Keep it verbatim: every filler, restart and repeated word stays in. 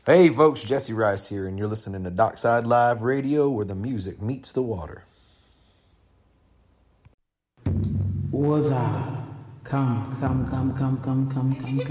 Hey folks, Jesse Rice here, and you're listening to Dockside Live Radio, where the music meets the water. Waza, come, come, come, come, come, come, come, come.